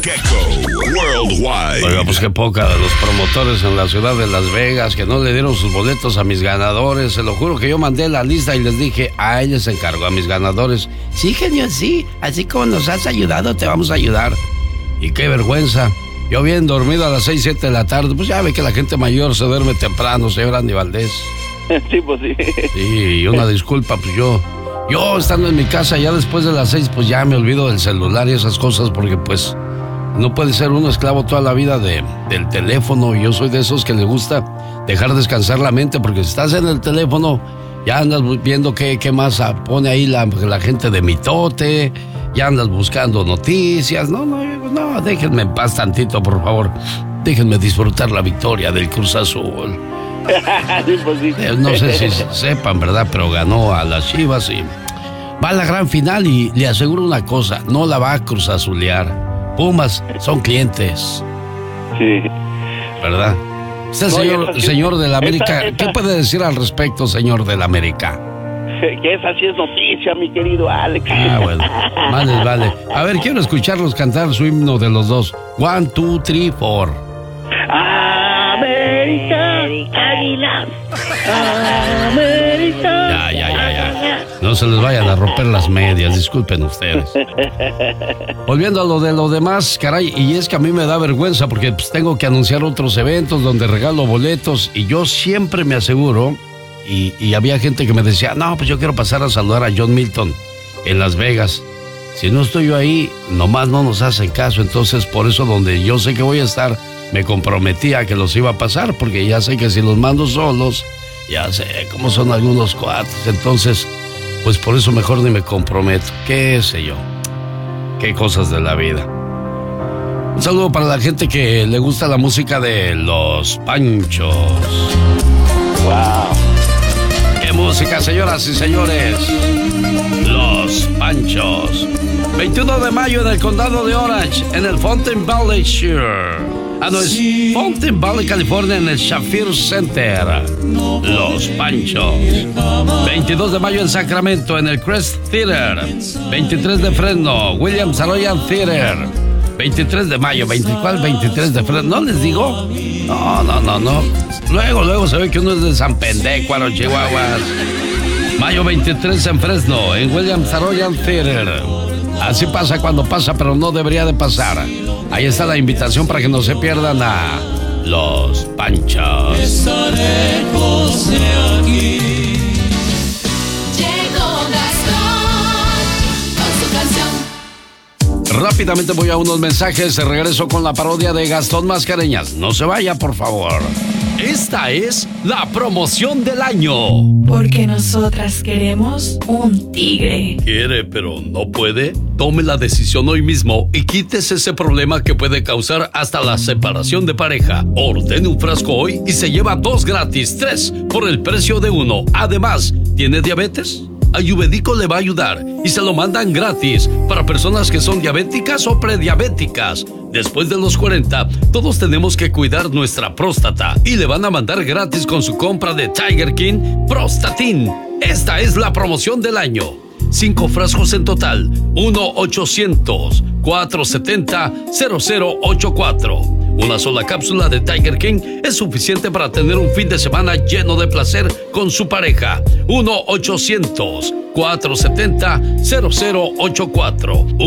Gecko Worldwide. Oiga, pues qué poca de los promotores en la ciudad de Las Vegas que no le dieron sus boletos a mis ganadores. Se lo juro que yo mandé la lista y les dije, a ellos se encargó, a mis ganadores. Sí, genio, sí. Así como nos has ayudado, te vamos a ayudar. Y qué vergüenza. Yo bien dormido a las 6, 7 de la tarde. Pues ya ve que la gente mayor se duerme temprano, señor Andy Valdés. Sí, pues sí. Sí, y una disculpa, pues yo estando en mi casa ya después de las 6, pues ya me olvido del celular y esas cosas porque pues no puede ser uno esclavo toda la vida del teléfono. Yo soy de esos que les gusta dejar descansar la mente porque si estás en el teléfono ya andas viendo qué más pone ahí la gente de mitote, ya andas buscando noticias. No, déjenme en paz tantito, por favor. Déjenme disfrutar la victoria del Cruz Azul. Sí, pues sí. No sé si sepan, ¿verdad? Pero ganó a las Chivas y va a la gran final y le aseguro una cosa, no la va a cruzazulear. Pumas son clientes. Sí. ¿Verdad? Usted, señor del América, ¿qué puede decir al respecto, señor del América? Que esa sí es noticia, mi querido Alex. Ah, bueno. Vale. A ver, quiero escucharlos cantar su himno de los dos. 1, 2, 3, 4. América, Águilas. América. Ya. No se les vayan a romper las medias, disculpen ustedes. Volviendo a lo de lo demás, caray, y es que a mí me da vergüenza porque pues, tengo que anunciar otros eventos donde regalo boletos y yo siempre me aseguro, y había gente que me decía, no, pues yo quiero pasar a saludar a John Milton en Las Vegas. Si no estoy yo ahí, nomás no nos hacen caso, entonces por eso donde yo sé que voy a estar, me comprometí a que los iba a pasar, porque ya sé que si los mando solos, ya sé cómo son algunos cuates, entonces, pues por eso mejor ni me comprometo, qué sé yo, qué cosas de la vida. Un saludo para la gente que le gusta la música de Los Panchos. Wow. ¡Qué música, señoras y señores! Los Panchos. 21 de mayo en el condado de Orange, en el Fountain Valley Shore. No, es Fountain Valley, California, en el Shafir Center. Los Panchos. 22 de mayo en Sacramento, en el Crest Theater. 23 de Fresno, Williams Arroyan Theater. 23 de mayo, 23 de Fresno. ¿No les digo? No. Luego se ve que uno es de San Pendécuaro, Chihuahuas. Mayo 23 en Fresno, en Williams Arroyan Theater. Así pasa cuando pasa, pero no debería de pasar. Ahí está la invitación para que no se pierdan a Los Panchos. Estaremos de aquí. Rápidamente voy a unos mensajes. Regreso con la parodia de Gastón Mascareñas. No se vaya, por favor. Esta es la promoción del año. Porque nosotras queremos un tigre. ¿Quiere, pero no puede? Tome la decisión hoy mismo y quítese ese problema que puede causar hasta la separación de pareja. Ordene un frasco hoy y se lleva 2 gratis, 3 por el precio de 1. Además, ¿tiene diabetes? Ayurvédico le va a ayudar y se lo mandan gratis para personas que son diabéticas o prediabéticas. Después de los 40, todos tenemos que cuidar nuestra próstata y le van a mandar gratis con su compra de Tiger King Prostatin. Esta es la promoción del año. 5 frascos en total. 1-800-470-0084. Una sola cápsula de Tiger King es suficiente para tener un fin de semana lleno de placer con su pareja. 1-800-470-0084.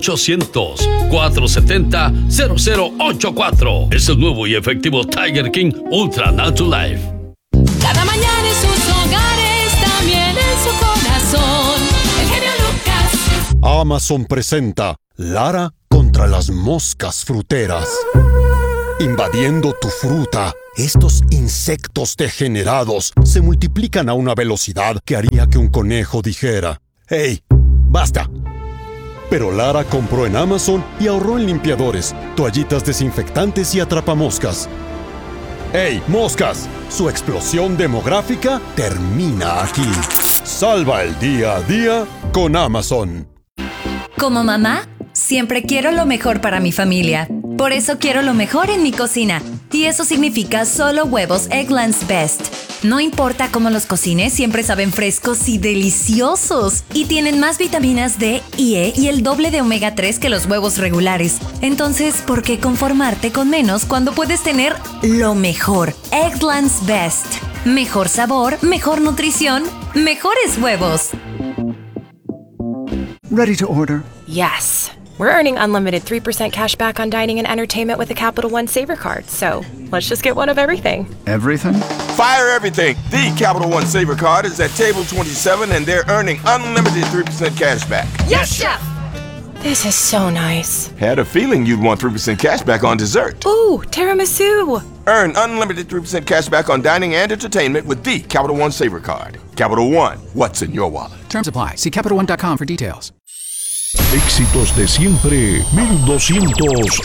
1-800-470-0084. Es el nuevo y efectivo Tiger King Ultra Natural Life. Cada mañana en sus hogares, también en su corazón. El genio Lucas. Amazon presenta Lara contra las moscas fruteras. Invadiendo tu fruta, estos insectos degenerados se multiplican a una velocidad que haría que un conejo dijera: ¡Hey, basta! Pero Lara compró en Amazon y ahorró en limpiadores, toallitas desinfectantes y atrapamoscas. ¡Hey, moscas! Su explosión demográfica termina aquí. Salva el día a día con Amazon. Como mamá, siempre quiero lo mejor para mi familia. Por eso quiero lo mejor en mi cocina. Y eso significa solo huevos Eggland's Best. No importa cómo los cocines, siempre saben frescos y deliciosos. Y tienen más vitaminas D y E y el doble de omega 3 que los huevos regulares. Entonces, ¿por qué conformarte con menos cuando puedes tener lo mejor? Eggland's Best. Mejor sabor, mejor nutrición, mejores huevos. Ready to order? Yes. We're earning unlimited 3% cash back on dining and entertainment with the Capital One Saver Card, so let's just get one of everything. Everything? Fire everything! The Capital One Saver Card is at table 27 and they're earning unlimited 3% cash back. Yes, Chef! This is so nice. Had a feeling you'd want 3% cash back on dessert. Ooh, tiramisu! Earn unlimited 3% cash back on dining and entertainment with the Capital One Saver Card. Capital One, what's in your wallet? Terms apply. See CapitalOne.com for details. Éxitos de siempre, 1200